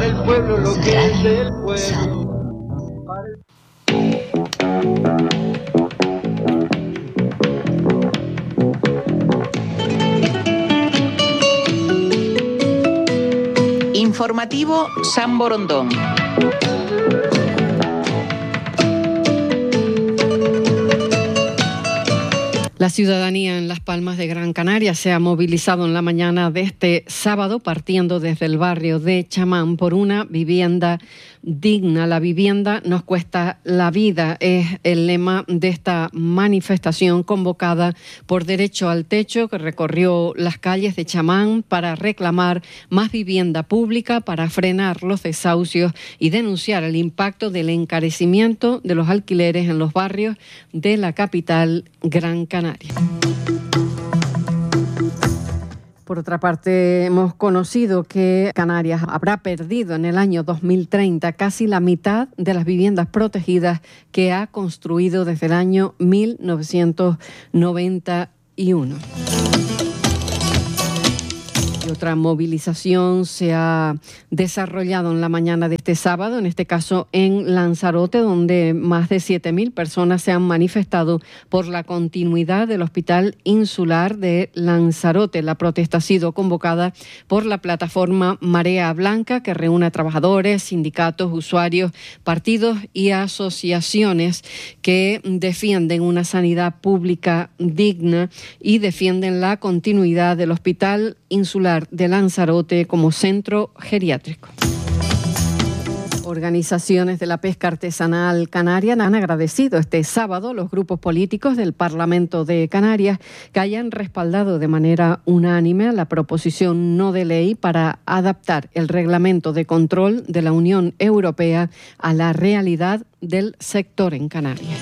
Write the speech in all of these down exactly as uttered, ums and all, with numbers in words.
para el pueblo lo que es del pueblo. Informativo San Borondón. La ciudadanía en Las Palmas de Gran Canaria se ha movilizado en la mañana de este sábado, partiendo desde el barrio de Chamán, por una vivienda digna. La vivienda nos cuesta la vida, es el lema de esta manifestación convocada por Derecho al Techo, que recorrió las calles de Chamán para reclamar más vivienda pública, para frenar los desahucios y denunciar el impacto del encarecimiento de los alquileres en los barrios de la capital Gran Canaria. Por otra parte, hemos conocido que Canarias habrá perdido en el año dos mil treinta casi la mitad de las viviendas protegidas que ha construido desde el año mil novecientos noventa y uno. Y otra movilización se ha desarrollado en la mañana de este sábado, en este caso en Lanzarote, donde más de siete mil personas se han manifestado por la continuidad del Hospital Insular de Lanzarote. La protesta ha sido convocada por la plataforma Marea Blanca, que reúne a trabajadores, sindicatos, usuarios, partidos y asociaciones que defienden una sanidad pública digna y defienden la continuidad del Hospital Insular de Lanzarote como centro geriátrico. Organizaciones de la pesca artesanal canaria han agradecido este sábado a los grupos políticos del Parlamento de Canarias que hayan respaldado de manera unánime la proposición no de ley para adaptar el reglamento de control de la Unión Europea a la realidad del sector en Canarias.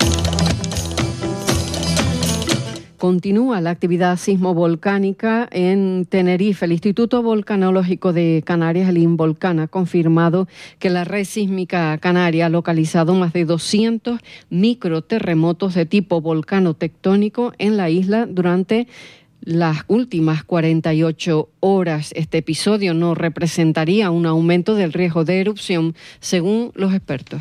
Continúa la actividad sismovolcánica en Tenerife. El Instituto Volcanológico de Canarias, el INVOLCAN, ha confirmado que la red sísmica canaria ha localizado más de doscientos microterremotos de tipo volcano-tectónico en la isla durante las últimas cuarenta y ocho horas. Este episodio no representaría un aumento del riesgo de erupción, según los expertos.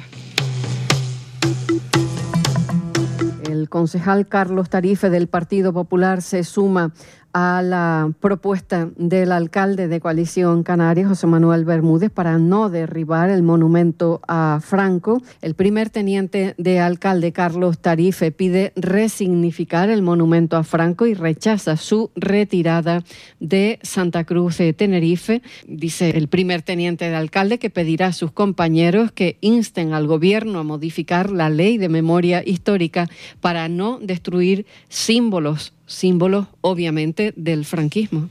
El concejal Carlos Tarife del Partido Popular se suma a la propuesta del alcalde de Coalición Canaria, José Manuel Bermúdez, para no derribar el monumento a Franco. El primer teniente de alcalde, Carlos Tarife, pide resignificar el monumento a Franco y rechaza su retirada de Santa Cruz de Tenerife. Dice el primer teniente de alcalde que pedirá a sus compañeros que insten al gobierno a modificar la ley de memoria histórica para no destruir símbolos símbolos, obviamente, del franquismo.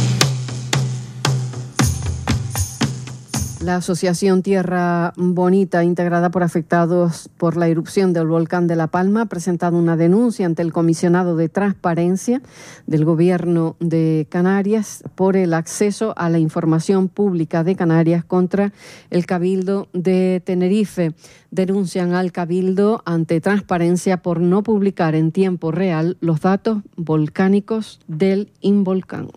La Asociación Tierra Bonita, integrada por afectados por la erupción del volcán de La Palma, ha presentado una denuncia ante el comisionado de Transparencia del Gobierno de Canarias por el acceso a la información pública de Canarias contra el Cabildo de Tenerife. Denuncian al Cabildo ante Transparencia por no publicar en tiempo real los datos volcánicos del Involcán.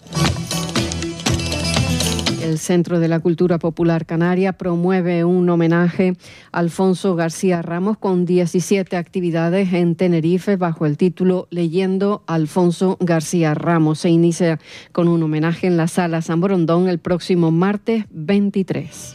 El Centro de la Cultura Popular Canaria promueve un homenaje a Alfonso García Ramos con diecisiete actividades en Tenerife bajo el título Leyendo a Alfonso García Ramos. Se inicia con un homenaje en la Sala San Borondón el próximo martes veintitrés.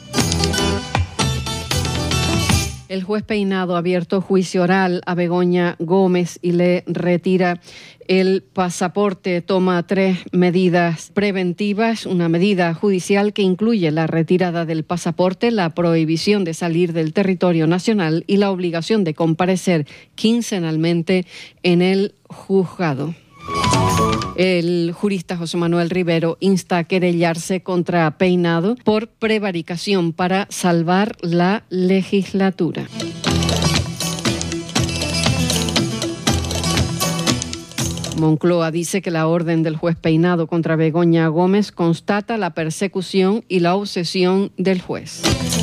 El juez Peinado ha abierto juicio oral a Begoña Gómez y le retira el pasaporte. Toma tres medidas preventivas, una medida judicial que incluye la retirada del pasaporte, la prohibición de salir del territorio nacional y la obligación de comparecer quincenalmente en el juzgado. El jurista José Manuel Rivero insta a querellarse contra Peinado por prevaricación para salvar la legislatura. Moncloa dice que la orden del juez Peinado contra Begoña Gómez constata la persecución y la obsesión del juez.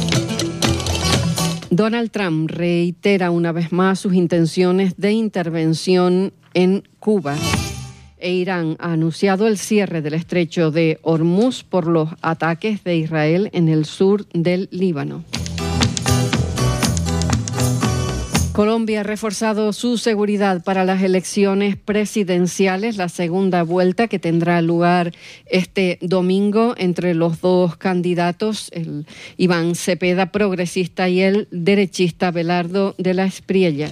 Donald Trump reitera una vez más sus intenciones de intervención en Cuba. e Irán ha anunciado el cierre del estrecho de Hormuz por los ataques de Israel en el sur del Líbano. Colombia ha reforzado su seguridad para las elecciones presidenciales, la segunda vuelta que tendrá lugar este domingo entre los dos candidatos, el Iván Cepeda, progresista, y el derechista Belardo de la Espriella.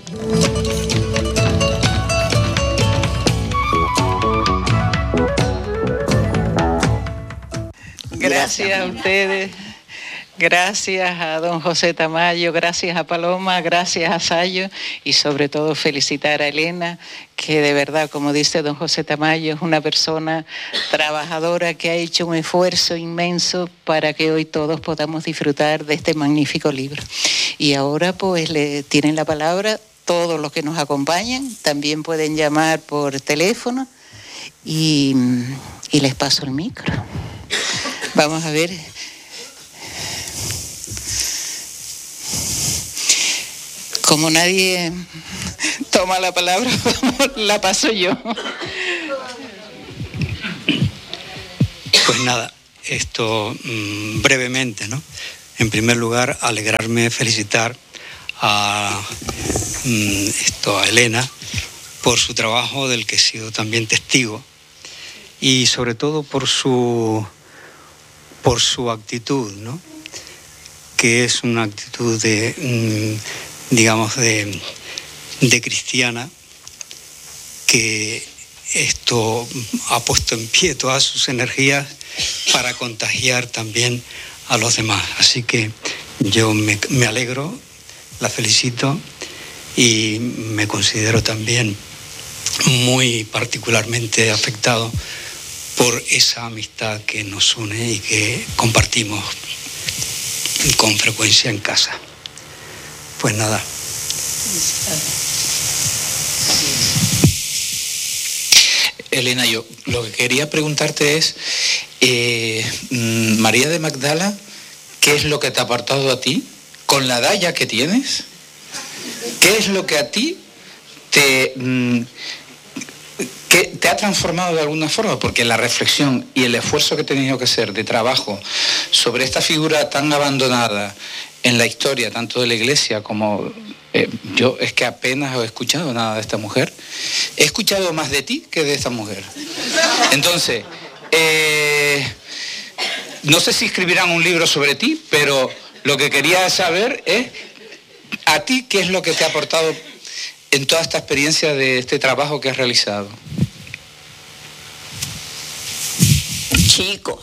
Gracias a ustedes. Gracias a don José Tamayo, gracias a Paloma, gracias a Sayo y sobre todo felicitar a Elena, que de verdad, como dice don José Tamayo, es una persona trabajadora que ha hecho un esfuerzo inmenso para que hoy todos podamos disfrutar de este magnífico libro. Y ahora pues le tienen la palabra todos los que nos acompañan, también pueden llamar por teléfono y, y les paso el micro. Vamos a ver. Como nadie toma la palabra, la paso yo. Pues nada, esto mmm, brevemente, ¿no? En primer lugar, alegrarme, felicitar a, mmm, esto, a Elena por su trabajo del que he sido también testigo y sobre todo por su, por su actitud, ¿no? Que es una actitud de... Mmm, digamos, de, de cristiana, que esto ha puesto en pie todas sus energías para contagiar también a los demás. Así que yo me, me alegro, la felicito y me considero también muy particularmente afectado por esa amistad que nos une y que compartimos con frecuencia en casa. Pues nada. Elena, yo lo que quería preguntarte es, eh, María de Magdala, ¿qué es lo que te ha apartado a ti con la edad ya que tienes? ¿Qué es lo que a ti te, mm, que te ha transformado de alguna forma? Porque la reflexión y el esfuerzo que he tenido que hacer de trabajo sobre esta figura tan abandonada en la historia, tanto de la Iglesia como... Eh, yo es que apenas he escuchado nada de esta mujer. He escuchado más de ti que de esta mujer. Entonces, eh, no sé si escribirán un libro sobre ti, pero lo que quería saber es, a ti, ¿qué es lo que te ha aportado en toda esta experiencia de este trabajo que has realizado? Chico.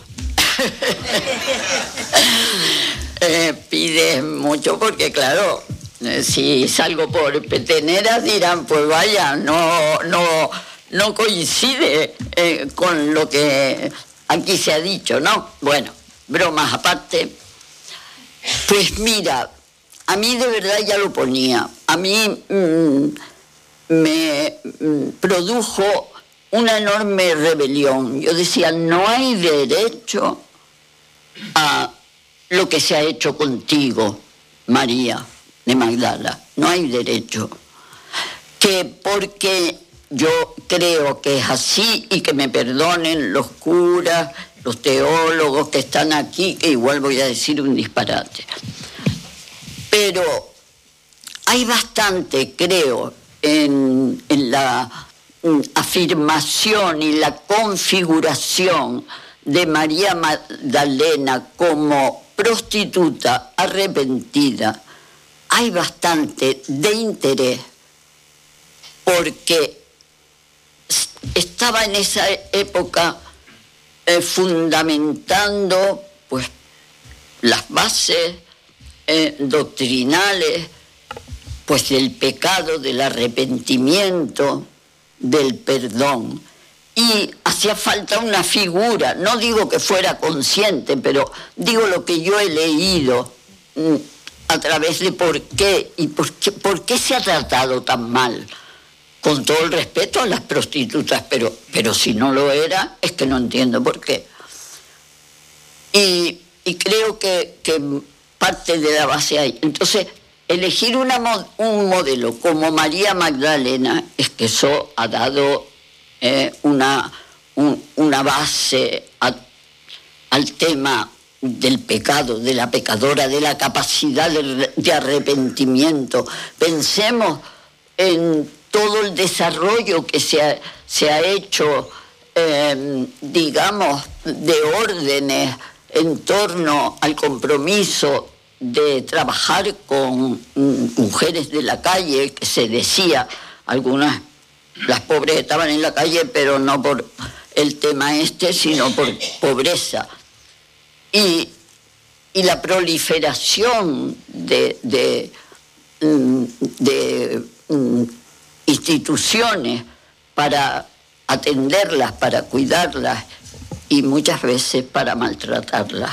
eh, pides mucho porque, claro, eh, si salgo por peteneras dirán, pues vaya, no, no, no coincide eh, con lo que aquí se ha dicho, ¿no? Bueno, bromas aparte. Pues mira, a mí de verdad ya lo ponía. A mí mmm, me mmm, produjo una enorme rebelión. Yo decía, no hay derecho a lo que se ha hecho contigo, María de Magdala. No hay derecho. Que porque yo creo que es así, y que me perdonen los curas, los teólogos que están aquí, que igual voy a decir un disparate. Pero hay bastante, creo, en, en la afirmación y la configuración de María Magdalena como prostituta arrepentida. Hay bastante de interés porque estaba en esa época eh, fundamentando pues las bases eh, doctrinales pues del pecado, del arrepentimiento, del perdón. Y hacía falta una figura, no digo que fuera consciente, pero digo lo que yo he leído mmm, a través de por qué y por qué, por qué se ha tratado tan mal. Con todo el respeto a las prostitutas, pero, pero si no lo era, es que no entiendo por qué. Y, y creo que, que parte de la base ahí. Entonces, elegir una, un modelo como María Magdalena, es que eso ha dado eh, una, un, una base a, al tema del pecado, de la pecadora, de la capacidad de, de arrepentimiento. Pensemos en todo el desarrollo que se ha, se ha hecho, eh, digamos, de órdenes en torno al compromiso de trabajar con mm, mujeres de la calle, que se decía, algunas, las pobres estaban en la calle, pero no por el tema este, sino por pobreza. Y, y la proliferación de, de, de, de um, instituciones para atenderlas, para cuidarlas y muchas veces para maltratarlas.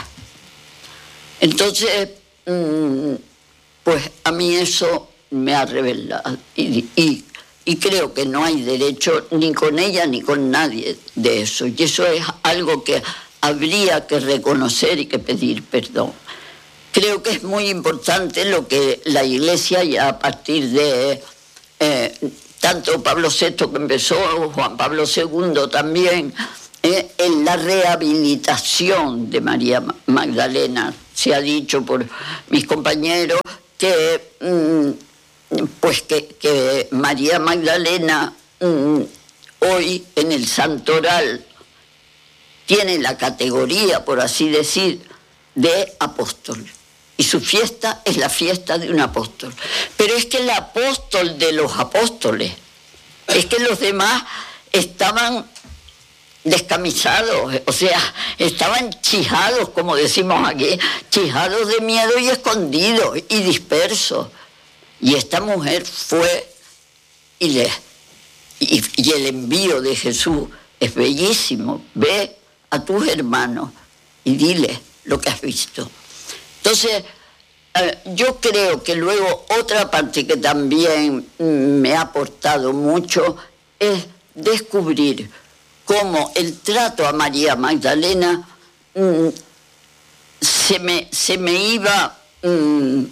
Entonces, um, pues a mí eso me ha revelado y, y, y creo que no hay derecho ni con ella ni con nadie de eso. Y eso es algo que habría que reconocer y que pedir perdón. Creo que es muy importante lo que la Iglesia, ya a partir de eh, tanto Pablo sexto que empezó, Juan Pablo segundo también, eh, en la rehabilitación de María Magdalena. Se ha dicho por mis compañeros que, mm, pues que, que María Magdalena mm, hoy en el santoral tiene la categoría, por así decir, de apóstol. Y su fiesta es la fiesta de un apóstol. Pero es que el apóstol de los apóstoles, es que los demás estaban descamisados, o sea, estaban chijados, como decimos aquí, chijados de miedo y escondidos y dispersos. Y esta mujer fue y, le, y, y el envío de Jesús es bellísimo. Ve a tus hermanos y dile lo que has visto. Entonces, eh, yo creo que luego otra parte que también me ha aportado mucho es descubrir cómo el trato a María Magdalena mm, se, me, se me iba mm,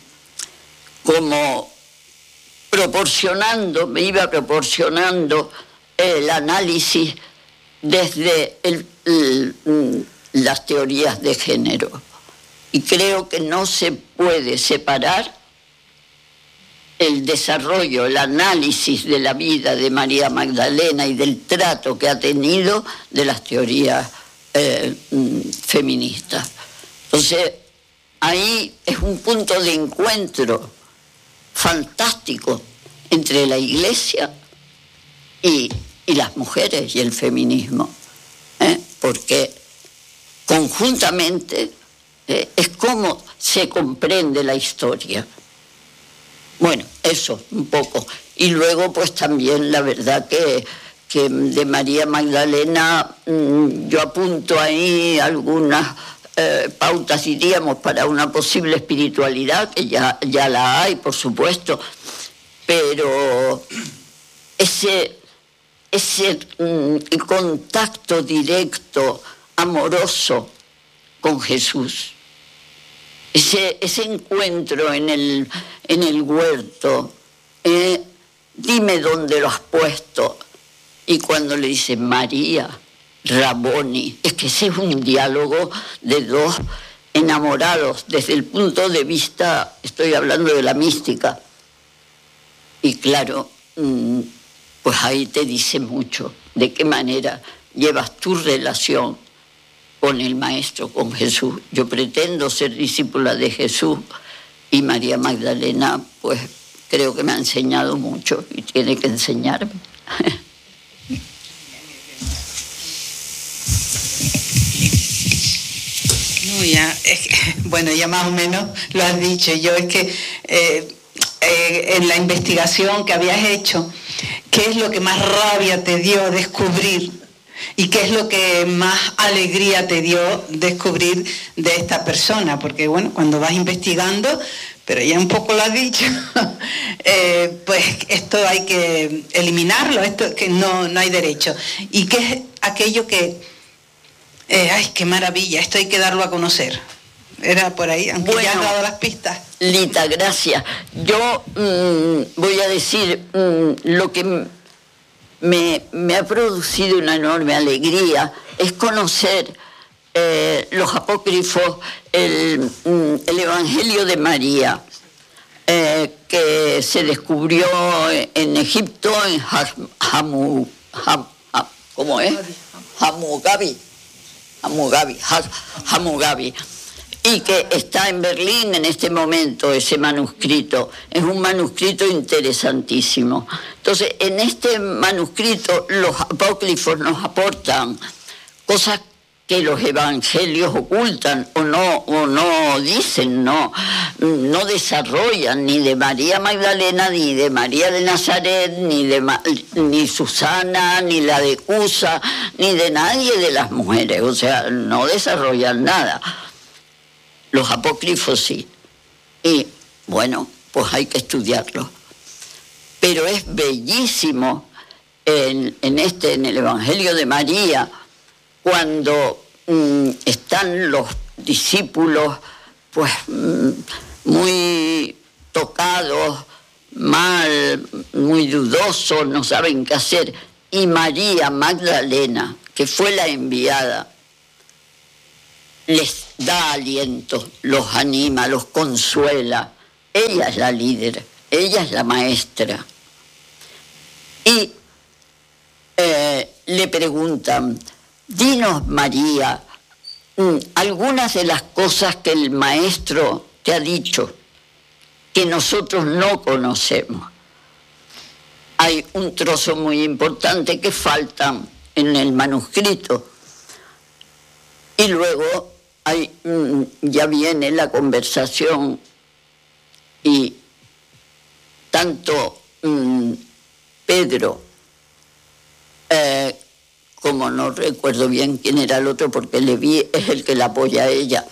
como proporcionando, me iba proporcionando el análisis desde el, el, las teorías de género. Y creo que no se puede separar el desarrollo, el análisis de la vida de María Magdalena y del trato que ha tenido de las teorías eh, feministas. Entonces, ahí es un punto de encuentro fantástico entre la Iglesia y, y las mujeres y el feminismo, ¿eh? Porque conjuntamente eh, es como se comprende la historia. Bueno, eso, un poco. Y luego, pues también la verdad que, que de María Magdalena mmm, yo apunto ahí algunas eh, pautas, diríamos, para una posible espiritualidad, que ya, ya la hay, por supuesto, pero ese, ese mmm, contacto directo, amoroso con Jesús, ese, ese encuentro en el, en el huerto, eh, dime dónde lo has puesto, y cuando le dice María, Raboni, es que ese es un diálogo de dos enamorados desde el punto de vista, estoy hablando de la mística, y claro, pues ahí te dice mucho de qué manera llevas tu relación con el Maestro, con Jesús. Yo pretendo ser discípula de Jesús y María Magdalena, pues creo que me ha enseñado mucho y tiene que enseñarme. No, ya, es que, bueno, ya más o menos lo has dicho. Yo es que eh, eh, en la investigación que habías hecho, ¿qué es lo que más rabia te dio descubrir? ¿Y qué es lo que más alegría te dio descubrir de esta persona? Porque, bueno, cuando vas investigando, pero ya un poco lo has dicho, eh, pues esto hay que eliminarlo, esto que no, no hay derecho. ¿Y qué es aquello que, eh, ay, qué maravilla, esto hay que darlo a conocer? Era por ahí, aunque bueno, ya has dado las pistas. Lita, gracias. Yo mmm, voy a decir mmm, lo que me, me ha producido una enorme alegría es conocer eh, los apócrifos, el, el Evangelio de María, eh, que se descubrió en Egipto, en Hamu, Ham, Ham, ¿cómo es? Hammurabi, Hammurabi, Hammurabi, y que está en Berlín en este momento ese manuscrito. Es un manuscrito interesantísimo. Entonces, en este manuscrito los apócrifos nos aportan cosas que los evangelios ocultan o no, o no dicen, no, no desarrollan, ni de María Magdalena, ni de María de Nazaret, ni de ni Susana, ni la de Cusa, ni de nadie de las mujeres. O sea, no desarrollan nada. Los apócrifos sí. Y bueno, pues hay que estudiarlos. Pero es bellísimo en, en este, en el Evangelio de María, cuando mm, están los discípulos pues mm, muy tocados, mal, muy dudosos, no saben qué hacer, y María Magdalena, que fue la enviada, les da aliento, los anima, los consuela. Ella es la líder, ella es la maestra. Y eh, le preguntan: dinos, María, algunas de las cosas que el maestro te ha dicho que nosotros no conocemos. Hay un trozo muy importante que falta en el manuscrito. Y luego hay, ya viene la conversación y tanto um, Pedro eh, como no recuerdo bien quién era el otro, porque Leví es el que la apoya a ella,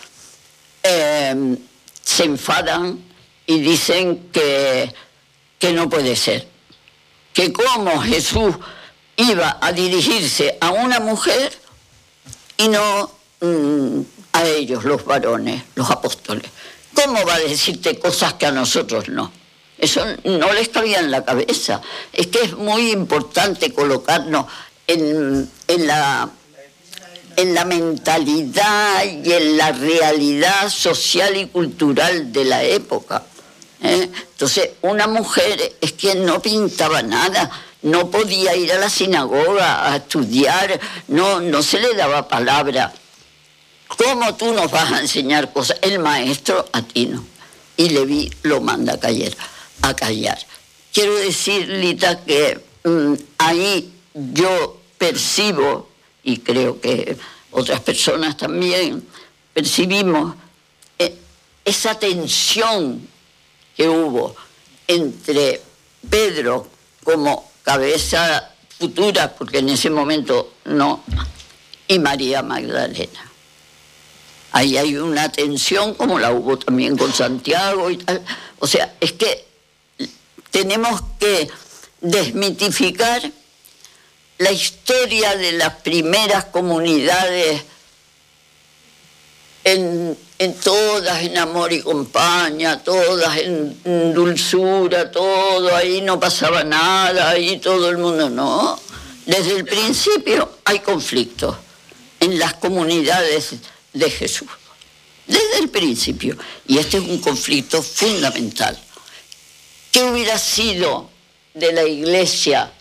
eh, se enfadan y dicen que, que no puede ser, que cómo Jesús iba a dirigirse a una mujer y no mm, a ellos, los varones, los apóstoles. ¿Cómo va a decirte cosas que a nosotros no? Eso no les cabía en la cabeza. Es que es muy importante colocarnos en, en, la, en la mentalidad y en la realidad social y cultural de la época. ¿eh? Entonces, una mujer es que no pintaba nada, no podía ir a la sinagoga a estudiar, no, no se le daba palabra. ¿Cómo tú nos vas a enseñar cosas? El maestro a ti no. Y Leví lo manda a callar. A callar. Quiero decir, Lita, que mmm, ahí yo percibo, y creo que otras personas también percibimos, eh, esa tensión que hubo entre Pedro como cabeza futura, porque en ese momento no, y María Magdalena. Ahí hay una tensión como la hubo también con Santiago y tal. O sea, es que tenemos que desmitificar la historia de las primeras comunidades en, en todas en amor y compañía, todas en, en dulzura, todo, ahí no pasaba nada, ahí todo el mundo, no. Desde el principio hay conflictos en las comunidades de Jesús, desde el principio, y este es un conflicto fundamental. ¿Qué hubiera sido de la Iglesia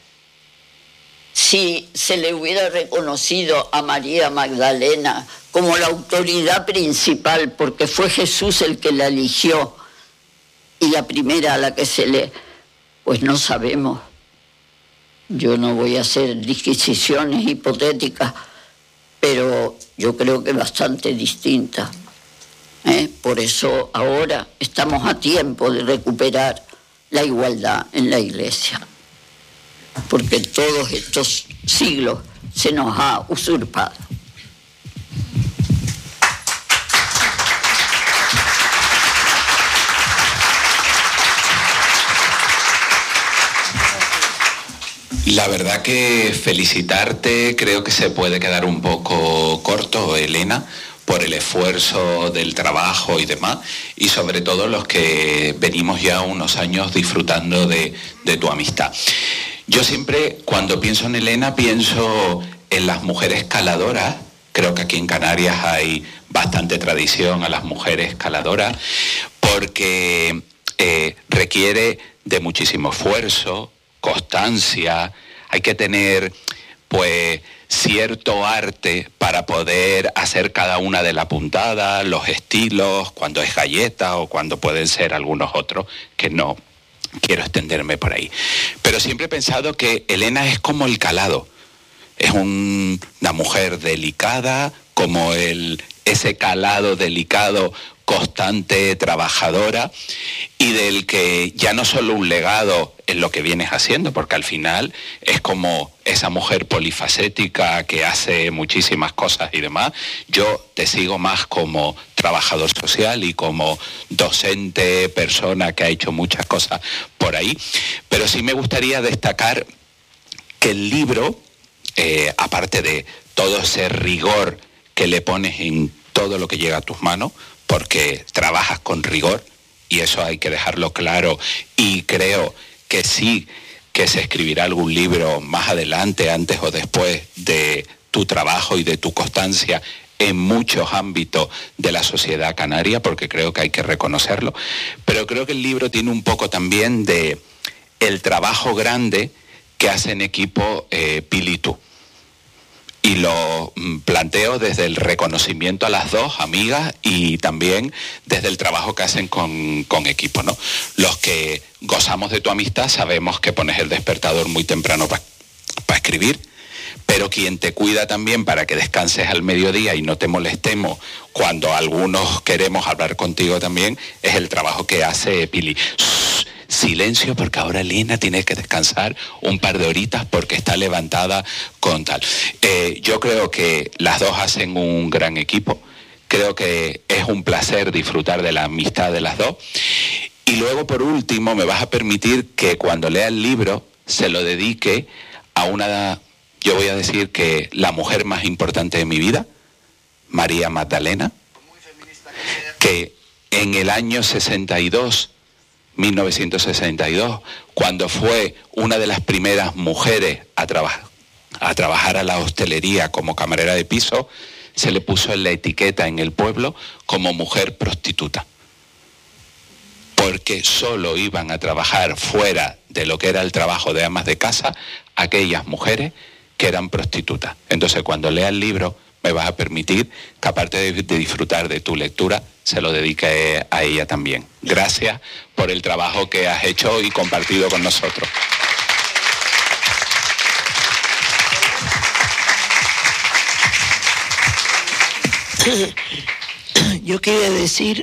si se le hubiera reconocido a María Magdalena como la autoridad principal, porque fue Jesús el que la eligió y la primera a la que se le... Pues no sabemos. Yo no voy a hacer disquisiciones hipotéticas, pero yo creo que bastante distinta. ¿eh? Por eso ahora estamos a tiempo de recuperar la igualdad en la Iglesia, porque todos estos siglos se nos ha usurpado. La verdad que felicitarte, creo que se puede quedar un poco corto, Elena, por el esfuerzo del trabajo y demás, y sobre todo los que venimos ya unos años disfrutando de, de tu amistad. Yo siempre, cuando pienso en Elena, pienso en las mujeres caladoras. Creo que aquí en Canarias hay bastante tradición a las mujeres caladoras, porque eh, requiere de muchísimo esfuerzo, constancia, hay que tener pues cierto arte para poder hacer cada una de las puntadas, los estilos, cuando es galleta o cuando pueden ser algunos otros, que no quiero extenderme por ahí. Pero siempre he pensado que Elena es como el calado, es un, una mujer delicada, como el, ese calado delicado, constante, trabajadora, y del que ya no solo un legado en lo que vienes haciendo, porque al final es como esa mujer polifacética que hace muchísimas cosas y demás. Yo te sigo más como trabajador social y como docente, persona que ha hecho muchas cosas por ahí, pero sí me gustaría destacar que el libro, eh, aparte de todo ese rigor que le pones en todo lo que llega a tus manos, porque trabajas con rigor, y eso hay que dejarlo claro, y creo que sí que se escribirá algún libro más adelante, antes o después de tu trabajo y de tu constancia en muchos ámbitos de la sociedad canaria, porque creo que hay que reconocerlo, pero creo que el libro tiene un poco también de el trabajo grande que hace en equipo eh, Pili y tú. Y lo planteo desde el reconocimiento a las dos amigas y también desde el trabajo que hacen con, con equipo, ¿no? Los que gozamos de tu amistad sabemos que pones el despertador muy temprano para pa escribir, pero quien te cuida también para que descanses al mediodía y no te molestemos cuando algunos queremos hablar contigo también, es el trabajo que hace Pili. Silencio, porque ahora Elena tiene que descansar un par de horitas porque está levantada con tal. Eh, yo creo que las dos hacen un gran equipo. Creo que es un placer disfrutar de la amistad de las dos. Y luego, por último, me vas a permitir que cuando lea el libro se lo dedique a una, yo voy a decir que la mujer más importante de mi vida, María Magdalena, que en el año sesenta y dos, mil novecientos sesenta y dos, cuando fue una de las primeras mujeres a, traba a trabajar a la hostelería como camarera de piso, se le puso en la etiqueta en el pueblo como mujer prostituta, porque solo iban a trabajar fuera de lo que era el trabajo de amas de casa aquellas mujeres que eran prostitutas. Entonces, cuando lea el libro, me vas a permitir que, aparte de, de disfrutar de tu lectura, se lo dedique a ella también. Gracias por el trabajo que has hecho y compartido con nosotros. Yo quería decir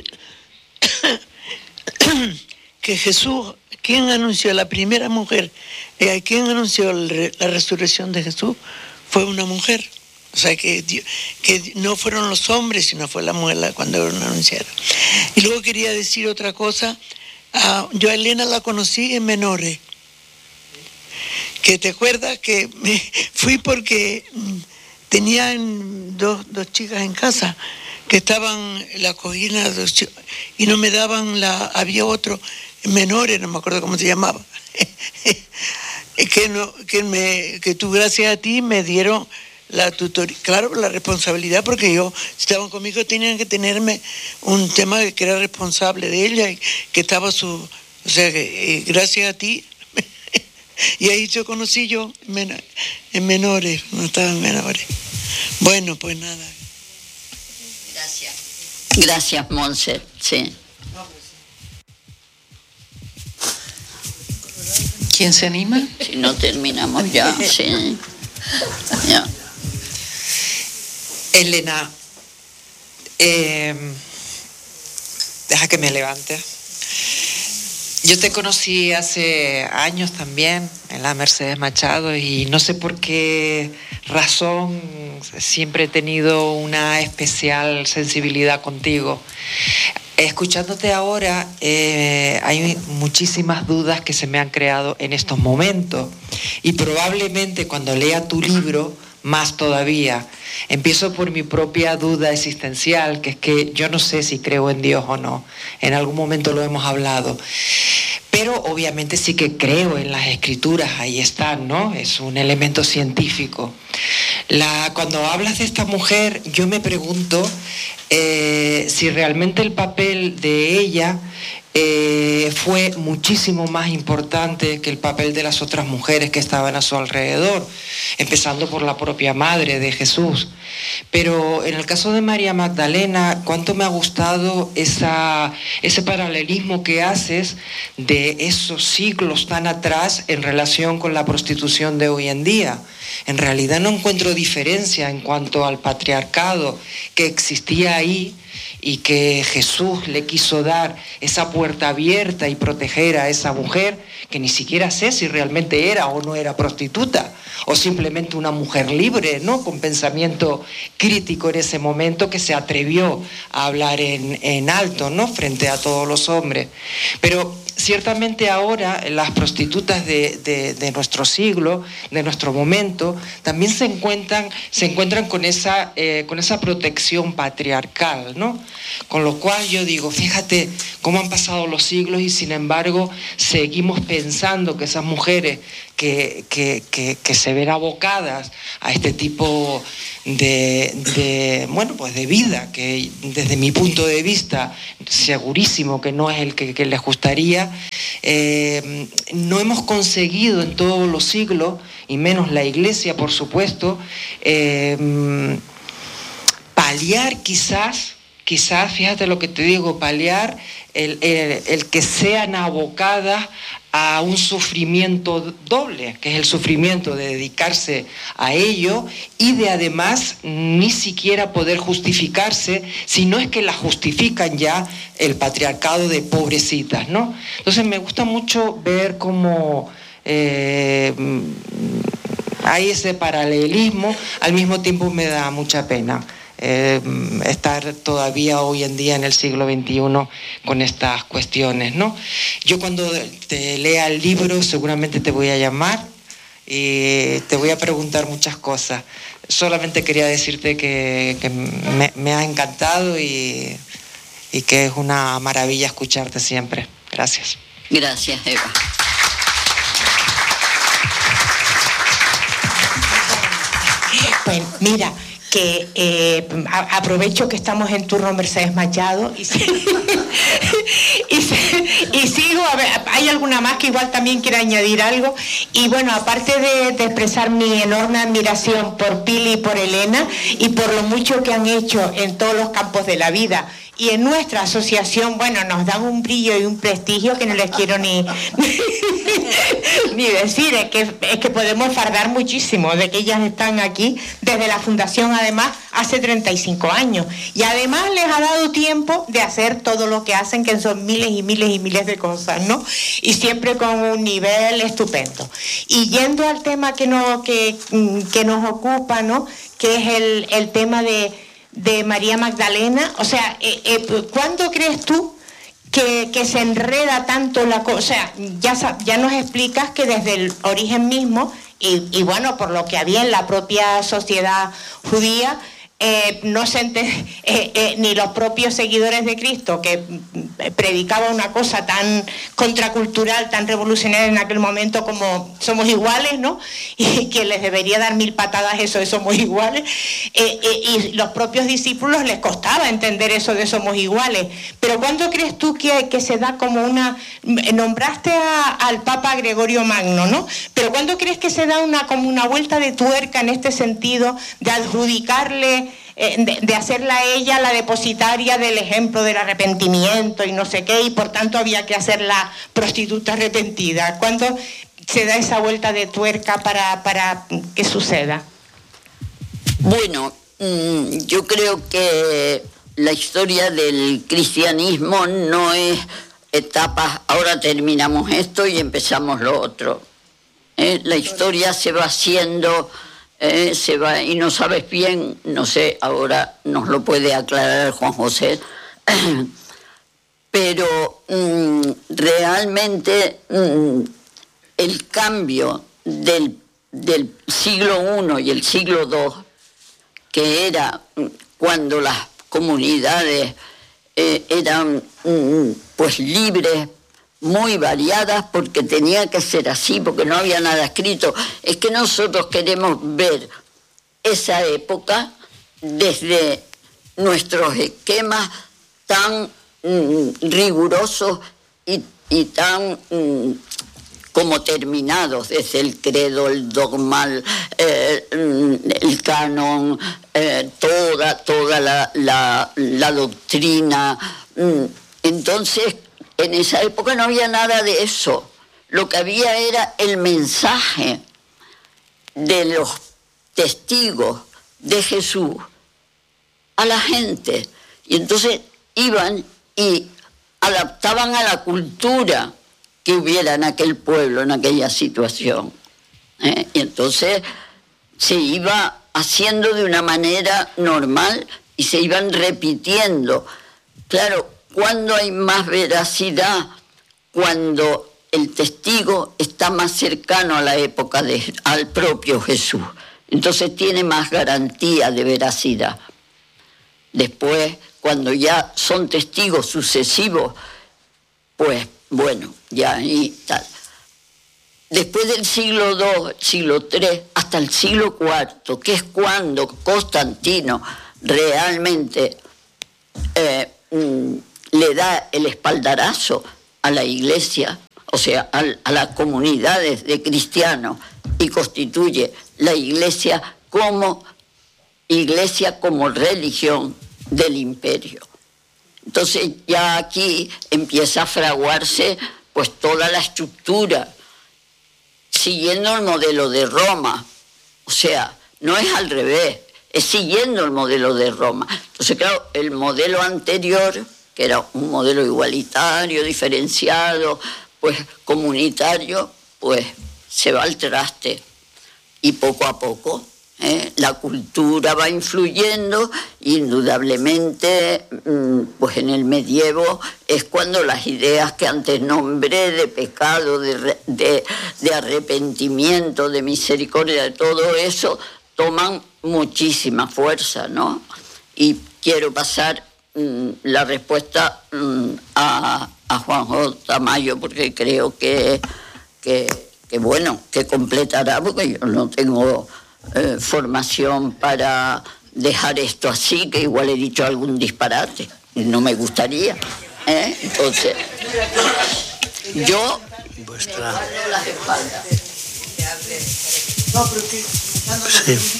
que Jesús, ¿quién anunció la primera mujer? Eh, ¿Quién anunció la resurrección de Jesús? Fue una mujer. O sea, que, que no fueron los hombres, sino fue la mujer cuando lo anunciaron. Y luego quería decir otra cosa. Uh, yo a Elena la conocí en Menores. Que te acuerdas que me fui porque tenían dos, dos chicas en casa que estaban, la cogían a dos chicas, y no me daban la, había otro, Menores, no me acuerdo cómo se llamaba. que, no, que, me, que tú, gracias a ti, me dieron la tutoría, claro, la responsabilidad, porque yo, si estaban conmigo, tenían que tenerme un tema que era responsable de ella, y que estaba su, o sea, que, eh, gracias a ti, y ahí yo conocí yo en, en Menores, no estaba en Menores. Bueno, pues nada. Gracias. Gracias, Monse, sí. ¿Quién se anima? Si no terminamos ya, sí. Ya. Elena, eh, deja que me levante. Yo te conocí hace años también en la Mercedes Machado y no sé por qué razón siempre he tenido una especial sensibilidad contigo. Escuchándote ahora, eh, hay muchísimas dudas que se me han creado en estos momentos y probablemente cuando lea tu libro, más todavía. Empiezo por mi propia duda existencial, que es que yo no sé si creo en Dios o no. En algún momento lo hemos hablado. pero obviamente sí que creo en las escrituras, ahí están, ¿no? Es un elemento científico. La, cuando hablas de esta mujer, yo me pregunto eh, si realmente el papel de ella eh, fue muchísimo más importante que el papel de las otras mujeres que estaban a su alrededor, empezando por la propia madre de Jesús. Pero en el caso de María Magdalena, cuánto me ha gustado esa, ese paralelismo que haces de esos siglos tan atrás en relación con la prostitución de hoy en día. En realidad no encuentro diferencia en cuanto al patriarcado que existía ahí y que Jesús le quiso dar esa puerta abierta y proteger a esa mujer que ni siquiera sé si realmente era o no era prostituta, o simplemente una mujer libre, ¿no? Con pensamiento crítico en ese momento, que se atrevió a hablar en, en alto, ¿no? Frente a todos los hombres. Pero ciertamente ahora las prostitutas de, de, de nuestro siglo, de nuestro momento, también se encuentran, se encuentran con, esa, eh, con esa protección patriarcal, ¿no? Con lo cual yo digo, fíjate cómo han pasado los siglos y sin embargo seguimos pensando que esas mujeres que, que, que, que se ven abocadas a este tipo de, de, bueno, pues de vida, que desde mi punto de vista segurísimo que no es el que, que les gustaría, eh, no hemos conseguido en todos los siglos, y menos la Iglesia, por supuesto, eh, paliar quizás, quizás, fíjate lo que te digo, paliar el, el, el que sean abocadas a un sufrimiento doble, que es el sufrimiento de dedicarse a ello y de además ni siquiera poder justificarse, si no es que la justifican ya el patriarcado de pobrecitas, ¿no? Entonces me gusta mucho ver cómo eh, hay ese paralelismo, al mismo tiempo me da mucha pena Eh, estar todavía hoy en día en el siglo veintiuno con estas cuestiones, ¿no? Yo cuando te lea el libro seguramente te voy a llamar y te voy a preguntar muchas cosas. Solamente quería decirte que, que me, me ha encantado y, y que es una maravilla escucharte siempre. Gracias. Gracias, Eva. Pues mira, que eh, a, aprovecho que estamos en turno Mercedes Machado y, si, y, si, y sigo, a ver, hay alguna más que igual también quiera añadir algo. Y bueno, aparte de, de expresar mi enorme admiración por Pili y por Elena y por lo mucho que han hecho en todos los campos de la vida, y en nuestra asociación, bueno, nos dan un brillo y un prestigio que no les quiero ni, ni decir, es que, es que podemos fardar muchísimo de que ellas están aquí desde la fundación, además, hace treinta y cinco años. Y además les ha dado tiempo de hacer todo lo que hacen, que son miles y miles y miles de cosas, ¿no? Y siempre con un nivel estupendo. Y yendo al tema que, no, que, que nos ocupa, ¿no? Que es el, el tema de... de María Magdalena, o sea, eh, eh, ¿cuándo crees tú que, que se enreda tanto la cosa? O sea, ya, ya nos explicas que desde el origen mismo, y, y bueno, por lo que había en la propia sociedad judía, eh, no se ente, eh, eh, ni los propios seguidores de Cristo, que predicaban una cosa tan contracultural, tan revolucionaria en aquel momento como somos iguales, ¿no? Y que les debería dar mil patadas eso de somos iguales. Eh, eh, y los propios discípulos les costaba entender eso de somos iguales. Pero ¿cuándo crees tú que, que se da como una... Nombraste a, al Papa Gregorio Magno, ¿no? Pero ¿cuándo crees que se da una, como una vuelta de tuerca en este sentido de adjudicarle... De, de hacerla a ella la depositaria del ejemplo del arrepentimiento y no sé qué, y por tanto había que hacerla prostituta arrepentida? ¿Cuándo se da esa vuelta de tuerca para, para que suceda? Bueno, yo creo que la historia del cristianismo no es etapas, ahora terminamos esto y empezamos lo otro. ¿Eh? La historia se va haciendo... Eh, se va, y no sabes bien, no sé, ahora nos lo puede aclarar Juan José, pero mm, realmente mm, el cambio del, del siglo primero y el siglo segundo, que era cuando las comunidades eh, eran mm, pues libres muy variadas, porque tenía que ser así, porque no había nada escrito. Es que nosotros queremos ver esa época desde nuestros esquemas tan mm, rigurosos y, y tan mm, como terminados, desde el credo, el dogma, eh, el canon, eh, toda, toda la, la, la doctrina. Entonces, en esa época no había nada de eso. Lo que había era el mensaje de los testigos de Jesús a la gente. Y entonces iban y adaptaban a la cultura que hubiera en aquel pueblo, en aquella situación. ¿Eh? Y entonces se iba haciendo de una manera normal y se iban repitiendo. Claro, ¿cuándo hay más veracidad? Cuando el testigo está más cercano a la época, de, al propio Jesús. Entonces tiene más garantía de veracidad. Después, cuando ya son testigos sucesivos, pues bueno, ya y tal. Después del siglo segundo, siglo tercero, hasta el siglo cuarto, que es cuando Constantino realmente eh, mm, le da el espaldarazo a la iglesia, o sea, a, a las comunidades de cristianos, y constituye la iglesia como iglesia, como religión del imperio. Entonces ya aquí empieza a fraguarse pues toda la estructura, siguiendo el modelo de Roma. O sea, no es al revés, es siguiendo el modelo de Roma. Entonces, claro, el modelo anterior, que era un modelo igualitario, diferenciado, pues comunitario, pues se va al traste. Y poco a poco ¿eh? la cultura va influyendo, indudablemente, pues en el medievo es cuando las ideas que antes nombré de pecado, de, de, de arrepentimiento, de misericordia, de todo eso, toman muchísima fuerza, ¿no? Y quiero pasar mm, la respuesta mm, a, a Juanjo Tamayo, porque creo que, que, que, bueno, que completará, porque yo no tengo eh, formación para dejar esto así, que igual he dicho algún disparate, y no me gustaría, ¿eh? Entonces, yo Vuestra... me guardo las espaldas. No, pero que... Sí.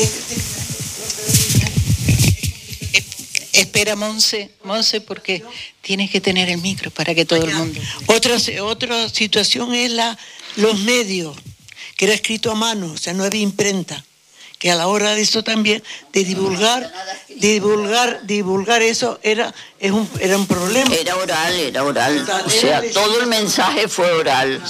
Espera, Monse, Monse, porque tienes que tener el micro para que todo el mundo... Otra, otra situación es la, los medios, que era escrito a mano, o sea, no había imprenta, que a la hora de eso también, de divulgar, divulgar, divulgar eso era, es un, era un problema. Era oral, era oral, o sea, todo el mensaje fue oral.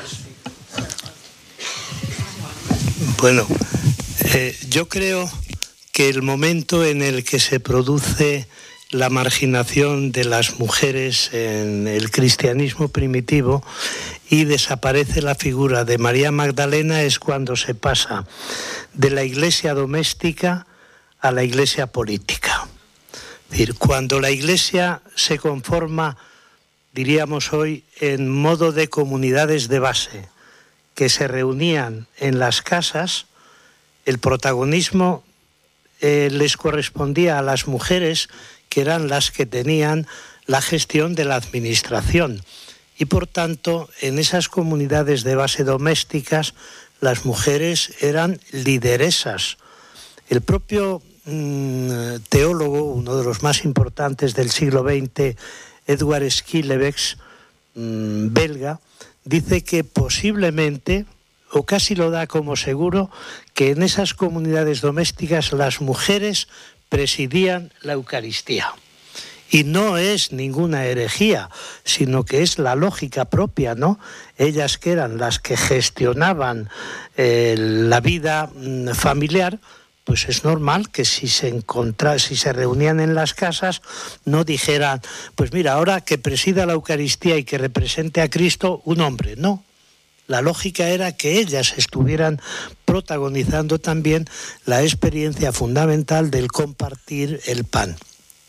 Bueno, eh, yo creo que el momento en el que se produce la marginación de las mujeres en el cristianismo primitivo y desaparece la figura de María Magdalena es cuando se pasa de la iglesia doméstica a la iglesia política. Es decir, cuando la iglesia se conforma, diríamos hoy, en modo de comunidades de base, que se reunían en las casas, el protagonismo eh, les correspondía a las mujeres, que eran las que tenían la gestión de la administración. Y por tanto, en esas comunidades de base domésticas, las mujeres eran lideresas. El propio mmm, teólogo, uno de los más importantes del siglo veinte, Edward Schillebeeckx, mmm, belga, dice que posiblemente, o casi lo da como seguro, que en esas comunidades domésticas las mujeres presidían la Eucaristía. Y no es ninguna herejía, sino que es la lógica propia, ¿no? Ellas que eran las que gestionaban eh, la vida mm, familiar, pues es normal que si se encontra, si se reunían en las casas, no dijeran, pues mira, ahora que presida la Eucaristía y que represente a Cristo un hombre, no. La lógica era que ellas estuvieran protagonizando también la experiencia fundamental del compartir el pan.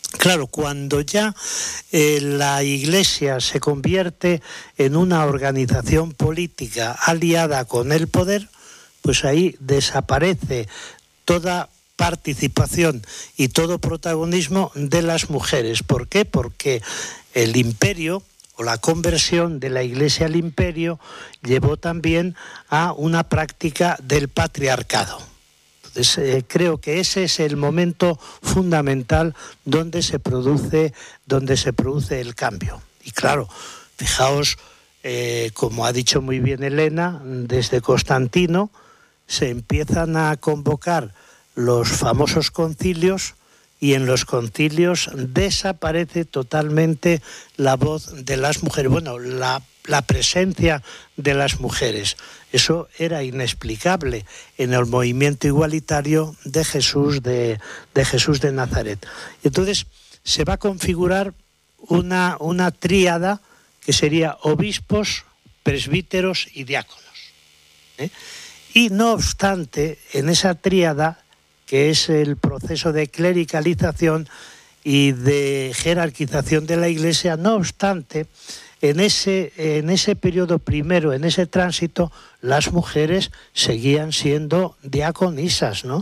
Claro, cuando ya eh, la Iglesia se convierte en una organización política aliada con el poder, pues ahí desaparece toda participación y todo protagonismo de las mujeres. ¿Por qué? Porque el imperio o la conversión de la Iglesia al imperio llevó también a una práctica del patriarcado. Entonces, eh, creo que ese es el momento fundamental donde se produce, donde se produce el cambio. Y claro, fijaos, eh, como ha dicho muy bien Elena, desde Constantino se empiezan a convocar los famosos concilios, y en los concilios desaparece totalmente la voz de las mujeres, bueno, la, la presencia de las mujeres. Eso era inexplicable en el movimiento igualitario de Jesús de, de Jesús de Nazaret. Entonces se va a configurar una, una tríada que sería obispos, presbíteros y diáconos, ¿eh? Y no obstante, en esa tríada, que es el proceso de clericalización y de jerarquización de la Iglesia, no obstante, en ese, en ese periodo primero, en ese tránsito, las mujeres seguían siendo diaconisas, ¿no?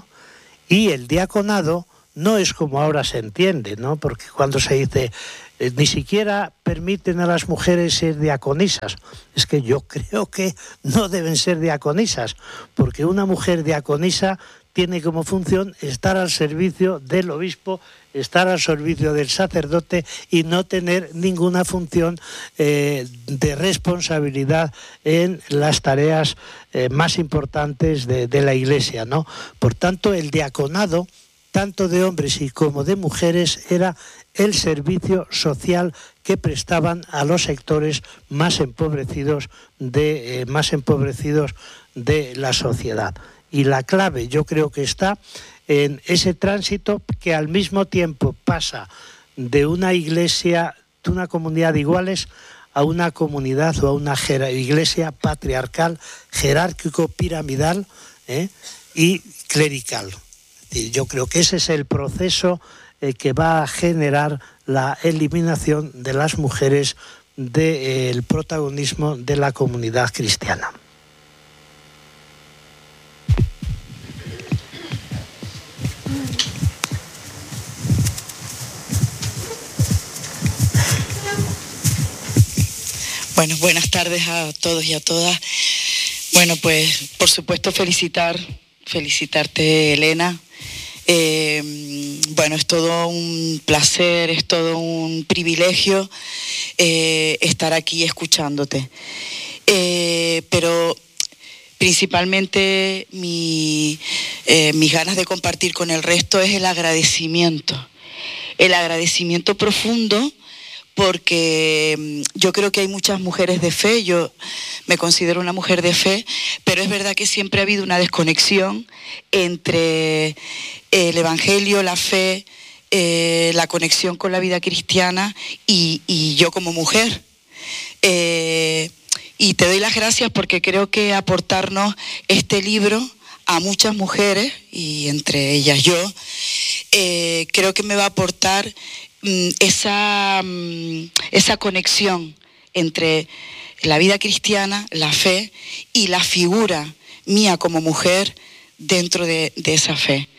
Y el diaconado no es como ahora se entiende, ¿no? Porque cuando se dice, eh, ni siquiera permiten a las mujeres ser diaconisas, es que yo creo que no deben ser diaconisas, porque una mujer diaconisa tiene como función estar al servicio del obispo, estar al servicio del sacerdote y no tener ninguna función eh, de responsabilidad en las tareas eh, más importantes de, de la Iglesia, ¿no? Por tanto, el diaconado, tanto de hombres y como de mujeres, era el servicio social que prestaban a los sectores más empobrecidos de, eh, más empobrecidos de la sociedad. Y la clave yo creo que está en ese tránsito que al mismo tiempo pasa de una iglesia, de una comunidad de iguales, a una comunidad o a una iglesia patriarcal, jerárquico, piramidal, ¿eh? y clerical. Es decir, yo creo que ese es el proceso eh, que va a generar la eliminación de las mujeres del protagonismo de la comunidad cristiana. Bueno, buenas tardes a todos y a todas. Bueno, pues por supuesto felicitar, felicitarte, Elena. Eh, bueno, es todo un placer, es todo un privilegio eh, estar aquí escuchándote. Eh, pero principalmente mi, eh, mis ganas de compartir con el resto es el agradecimiento. El agradecimiento profundo, porque yo creo que hay muchas mujeres de fe, yo me considero una mujer de fe, pero es verdad que siempre ha habido una desconexión entre el Evangelio, la fe, eh, la conexión con la vida cristiana y, y yo como mujer. Eh, y te doy las gracias porque creo que aportarnos este libro a muchas mujeres, y entre ellas yo, eh, creo que me va a aportar Esa, esa conexión entre la vida cristiana, la fe y la figura mía como mujer dentro de, de esa fe.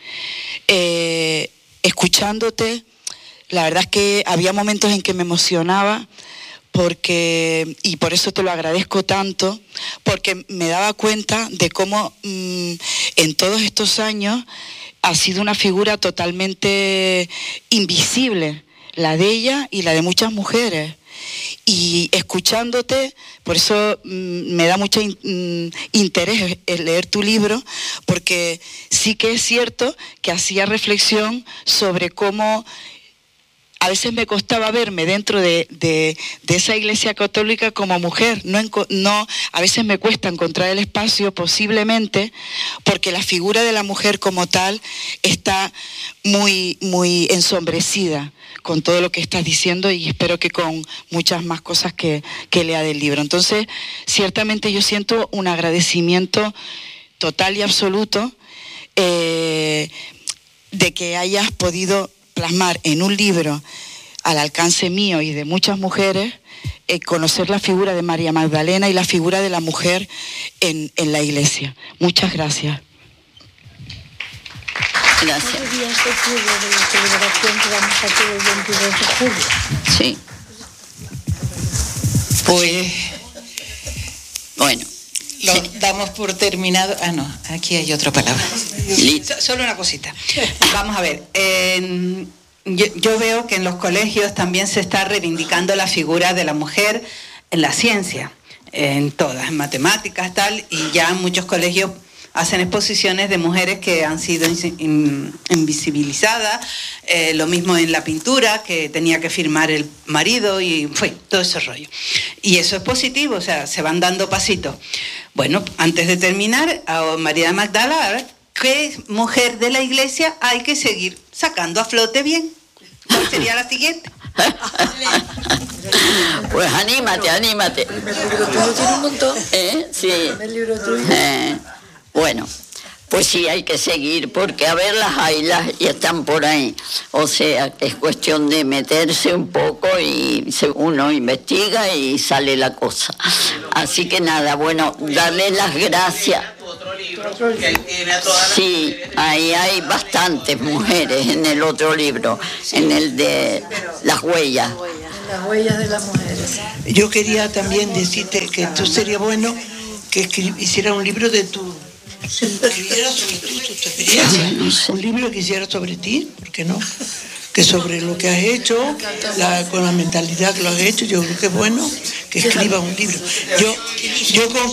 Eh, escuchándote, la verdad es que había momentos en que me emocionaba porque, y por eso te lo agradezco tanto, porque me daba cuenta de cómo mmm, en todos estos años ha sido una figura totalmente invisible, la de ella y la de muchas mujeres. Y escuchándote, por eso mmm, me da mucho in, mmm, interés el leer tu libro, porque sí que es cierto que hacía reflexión sobre cómo a veces me costaba verme dentro de, de, de esa iglesia católica como mujer. No, no, a veces me cuesta encontrar el espacio, posiblemente, porque la figura de la mujer como tal está muy, muy ensombrecida con todo lo que estás diciendo, y espero que con muchas más cosas que, que lea del libro. Entonces, ciertamente yo siento un agradecimiento total y absoluto eh, de que hayas podido plasmar en un libro al alcance mío y de muchas mujeres, eh, conocer la figura de María Magdalena y la figura de la mujer en, en la Iglesia. Muchas gracias. Gracias. ¿Qué día se ocurre de la celebración que vamos a hacer el veintidós de julio? Sí. Pues, bueno, lo sí. damos por terminado. Ah, no, aquí hay otra palabra. Listo. Solo una cosita. Vamos a ver. Eh, yo, yo veo que en los colegios también se está reivindicando la figura de la mujer en la ciencia, en todas, en matemáticas, tal, y ya en muchos colegios hacen exposiciones de mujeres que han sido in, invisibilizadas, eh, lo mismo en la pintura, que tenía que firmar el marido y fue todo ese rollo. Y eso es positivo, o sea, se van dando pasitos. Bueno, antes de terminar, a María Magdala, ¿qué mujer de la Iglesia hay que seguir sacando a flote bien? ¿Cuál sería la siguiente? Pues anímate, anímate. El libro tuyo tiene un montón. ¿Eh? Sí. El libro tuyo. Eh. Bueno, pues sí, hay que seguir, porque a ver, las hay, las y están por ahí. O sea, es cuestión de meterse un poco y uno investiga y sale la cosa. Así que nada, bueno, darle las gracias. Sí, ahí hay bastantes mujeres en el otro libro, en el de las huellas. Las huellas de las mujeres. Yo quería también decirte que tú sería bueno que hiciera un libro de tu... escribiera sobre tu, tu, tu experiencia, no sé. Un libro que hiciera sobre ti, ¿por qué no? Que sobre lo que has hecho, la, con la mentalidad que lo has hecho, yo creo que es bueno que escribas un libro. Yo, yo con